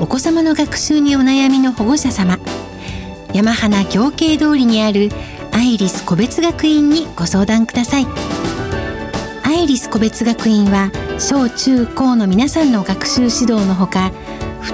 お子様の学習にお悩みの保護者様、山花行慶通りにあるアイリス個別学院にご相談ください。アイリス個別学院は小中高の皆さんの学習指導のほか、